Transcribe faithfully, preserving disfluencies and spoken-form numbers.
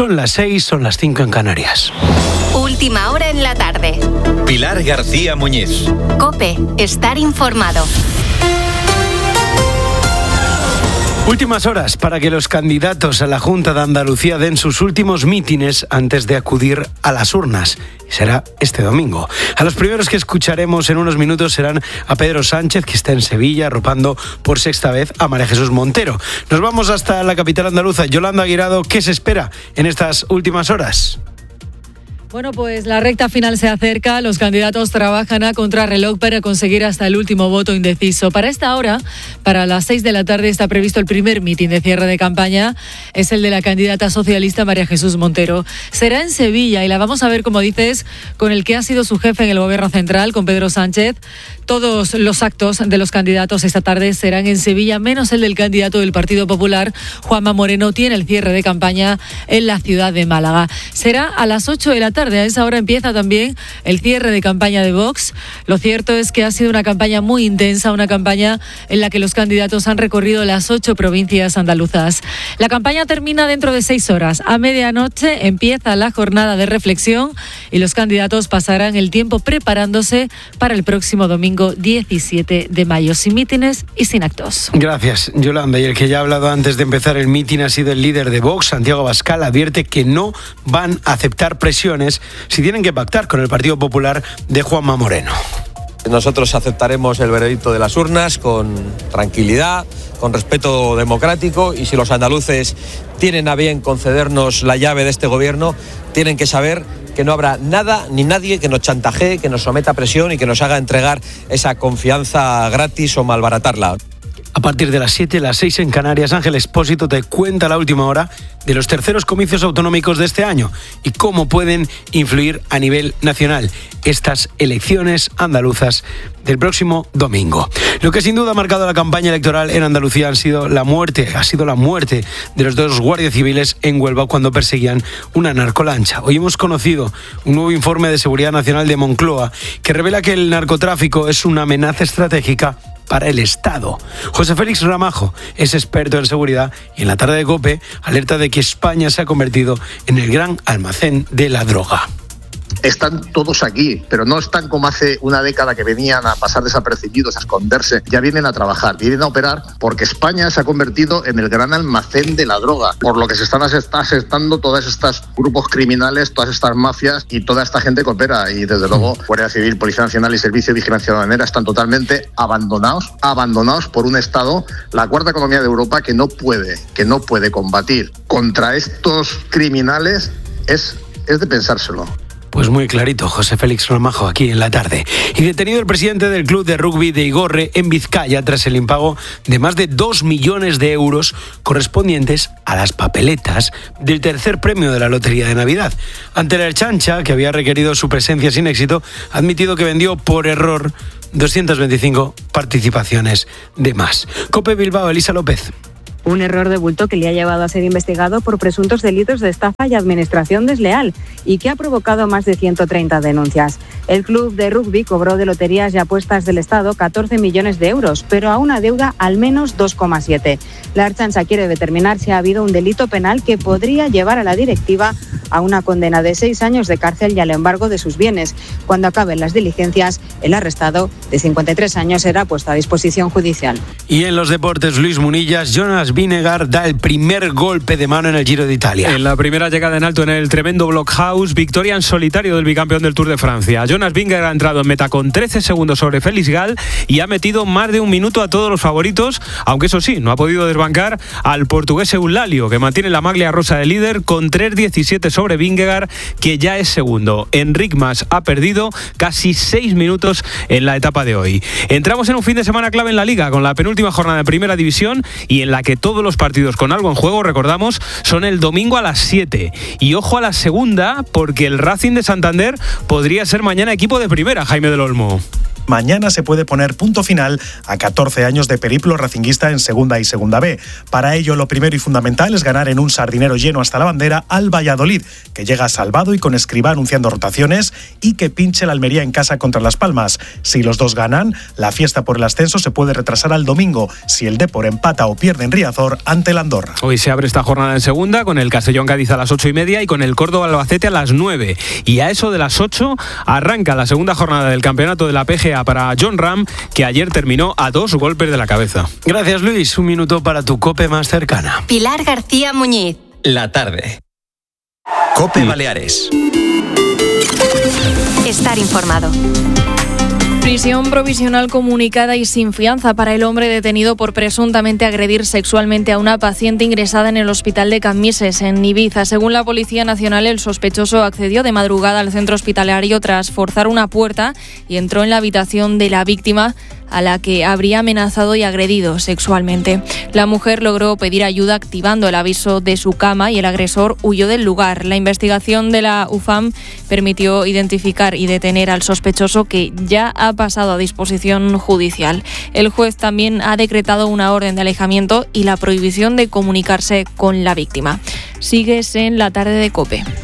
Son las seis, son las cinco en Canarias. Última hora en la tarde. Pilar García Muñiz. COPE, estar informado. Últimas horas para que los candidatos a la Junta de Andalucía den sus últimos mítines antes de acudir a las urnas. Será este domingo. A los primeros que escucharemos en unos minutos serán a Pedro Sánchez, que está en Sevilla, arropando por sexta vez a María Jesús Montero. Nos vamos hasta la capital andaluza. Yolanda Guirado, ¿qué se espera en estas últimas horas? Bueno, pues la recta final se acerca. Los candidatos trabajan a contrarreloj para conseguir hasta el último voto indeciso. Para esta hora, para las seis de la tarde, está previsto el primer mitin de cierre de campaña. Es el de la candidata socialista María Jesús Montero. Será en Sevilla y la vamos a ver, como dices, con el que ha sido su jefe en el Gobierno Central, con Pedro Sánchez. Todos los actos de los candidatos esta tarde serán en Sevilla, menos el del candidato del Partido Popular, Juanma Moreno. Tiene el cierre de campaña en la ciudad de Málaga. Será a las ocho de la tarde. A esa hora empieza también el cierre de campaña de Vox. Lo cierto es que ha sido una campaña muy intensa, una campaña en la que los candidatos han recorrido las ocho provincias andaluzas. La campaña termina dentro de seis horas. A medianoche empieza la jornada de reflexión y los candidatos pasarán el tiempo preparándose para el próximo domingo diecisiete de mayo, sin mítines y sin actos. Gracias, Yolanda. Y el que ya ha hablado antes de empezar el mitin ha sido el líder de Vox, Santiago Abascal. Advierte que no van a aceptar presiones si tienen que pactar con el Partido Popular de Juanma Moreno. Nosotros aceptaremos el veredicto de las urnas con tranquilidad, con respeto democrático, y si los andaluces tienen a bien concedernos la llave de este gobierno, tienen que saber que no habrá nada ni nadie que nos chantajee, que nos someta a presión y que nos haga entregar esa confianza gratis o malbaratarla. A partir de las siete, las seis en Canarias, Ángel Expósito te cuenta la última hora de los terceros comicios autonómicos de este año y cómo pueden influir a nivel nacional estas elecciones andaluzas del próximo domingo. Lo que sin duda ha marcado la campaña electoral en Andalucía han sido la muerte, ha sido la muerte de los dos guardias civiles en Huelva cuando perseguían una narcolancha. Hoy hemos conocido un nuevo informe de Seguridad Nacional de Moncloa que revela que el narcotráfico es una amenaza estratégica para el Estado. José Félix Ramajo es experto en seguridad y en la tarde de COPE alerta de que España se ha convertido en el gran almacén de la droga. Están todos aquí, pero no están como hace una década que venían a pasar desapercibidos, a esconderse. Ya vienen a trabajar, vienen a operar, porque España se ha convertido en el gran almacén de la droga, por lo que se están asestando todos estos grupos criminales, todas estas mafias y toda esta gente que opera. Y desde luego, Guardia Civil, Policía Nacional y Servicio de Vigilancia Aduanera están totalmente abandonados, abandonados por un Estado, la cuarta economía de Europa, que no puede, que no puede combatir contra estos criminales. Es, es de pensárselo. Pues muy clarito, José Félix Ramajo, aquí en la tarde. Y detenido el presidente del club de rugby de Igorre, en Vizcaya, tras el impago de más de dos millones de euros correspondientes a las papeletas del tercer premio de la Lotería de Navidad. Ante la Erchancha, que había requerido su presencia sin éxito, ha admitido que vendió por error doscientas veinticinco participaciones de más. COPE Bilbao, Elisa López. Un error de bulto que le ha llevado a ser investigado por presuntos delitos de estafa y administración desleal y que ha provocado más de ciento treinta denuncias. El club de rugby cobró de loterías y apuestas del Estado catorce millones de euros, pero a una deuda al menos dos coma siete. La Ertzaintza quiere determinar si ha habido un delito penal que podría llevar a la directiva a una condena de seis años de cárcel y al embargo de sus bienes. Cuando acaben las diligencias, el arrestado, de cincuenta y tres años, será puesto a disposición judicial. Y en los deportes, Luis Munillas, Jonas Vingegaard da el primer golpe de mano en el Giro de Italia. En la primera llegada en alto en el tremendo Blockhouse, victoria en solitario del bicampeón del Tour de Francia. Jonas Vingegaard ha entrado en meta con trece segundos sobre Félix Gall y ha metido más de un minuto a todos los favoritos, aunque eso sí, no ha podido desbancar al portugués Eulalio, que mantiene la maglia rosa de líder con tres diecisiete sobre Vingegaard, que ya es segundo. Enric Mas ha perdido casi seis minutos en la etapa de hoy. Entramos en un fin de semana clave en la Liga, con la penúltima jornada de Primera División y en la que todos los partidos con algo en juego, recordamos, son el domingo a las siete. Y ojo a la segunda, porque el Racing de Santander podría ser mañana equipo de primera, Jaime del Olmo. mañana se puede poner punto final a catorce años de periplo racinguista en Segunda y Segunda B. Para ello, lo primero y fundamental es ganar en un sardinero lleno hasta la bandera al Valladolid, que llega salvado y con Escribá anunciando rotaciones, y que pinche la Almería en casa contra Las Palmas. Si los dos ganan, la fiesta por el ascenso se puede retrasar al domingo, si el Depor empata o pierde en Riazor ante el Andorra. Hoy se abre esta jornada en segunda con el Castellón Cádiz a las ocho y media y con el Córdoba Albacete a las nueve. Y a eso de las ocho arranca la segunda jornada del campeonato de la P G A para Jon Rahm, que ayer terminó a dos golpes de la cabeza. Gracias, Luis. Un minuto para tu COPE más cercana. Pilar García Muñiz. La tarde. COPE Baleares. Estar informado. Prisión provisional comunicada y sin fianza para el hombre detenido por presuntamente agredir sexualmente a una paciente ingresada en el hospital de Cammises, en Ibiza. Según la Policía Nacional, el sospechoso accedió de madrugada al centro hospitalario tras forzar una puerta y entró en la habitación de la víctima, a la que habría amenazado y agredido sexualmente. La mujer logró pedir ayuda activando el aviso de su cama y el agresor huyó del lugar. La investigación de la U F A M permitió identificar y detener al sospechoso, que ya ha pasado a disposición judicial. El juez también ha decretado una orden de alejamiento y la prohibición de comunicarse con la víctima. Sigues en la tarde de COPE.